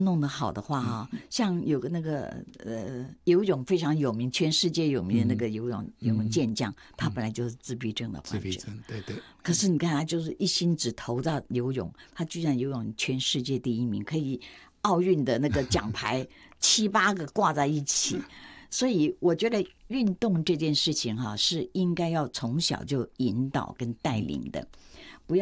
弄得好的话像有个那个游泳非常有名，全世界有名的那个游泳健将，他本来就是自闭症的患者。 自闭症，对对。 可是你看他就是一心只投到游泳，他居然游泳全世界第一名，可以奥运的那个奖牌7-8个挂在一起。所以我觉得运动这件事情是应该要从小就引导跟带领的。